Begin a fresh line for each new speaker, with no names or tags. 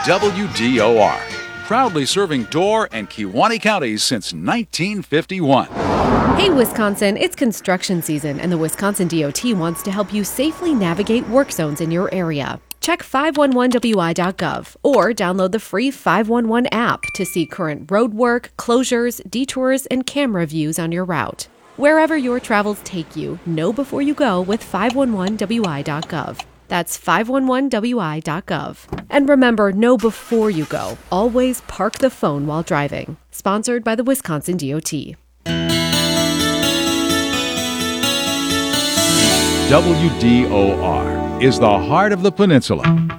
WDOR, proudly serving Door and Kewaunee counties since 1951.
Hey Wisconsin, it's construction season and the Wisconsin DOT wants to help you safely navigate work zones in your area. Check 511wi.gov or download the free 511 app to see current road work, closures, detours, and camera views on your route. Wherever your travels take you, know before you go with 511wi.gov. That's 511wi.gov. And remember, know before you go. Always park the phone while driving. Sponsored by the Wisconsin DOT.
WDOR is the heart of the peninsula.